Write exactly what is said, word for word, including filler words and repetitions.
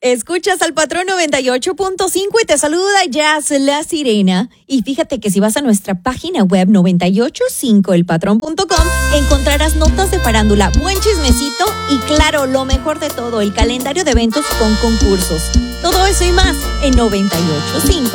Escuchas al Patrón noventa y ocho punto cinco y te saluda Jazz La Sirena. Y fíjate que si vas a nuestra página web noventa y ocho punto cinco el patrón punto com, encontrarás notas de farándula, buen chismecito y claro, lo mejor de todo, el calendario de eventos con concursos. Todo eso y más en noventa y ocho punto cinco